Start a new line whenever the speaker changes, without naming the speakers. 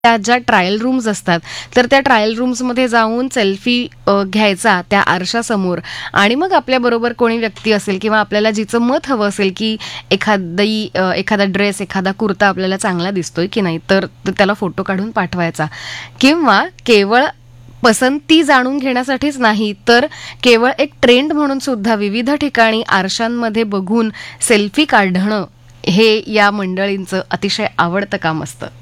त्या ज्या trial rooms असतात, तर त्या ट्रायल रूम्समध्ये जाऊन सेल्फी घ्यायचा त्या आरशासमोर आणि मग आपल्याबरोबर कोणी व्यक्ती असेल किंवा आपल्याला जिचं मत हवं असेल, की एखादा ड्रेस, एखादा कुर्ता आपल्याला चांगला दिसतोय की नाही, तर त्याला फोटो काढून पाठवायचा किंवा केवळ पसंती जाणून घेण्यासाठीच नाही, तर केवळ एक ट्रेंड म्हणून सुद्धा विविध ठिकाणी आरशांमध्ये बघून सेल्फी काढणं हे या मंडळींचं अतिशय आवडतं काम असतं.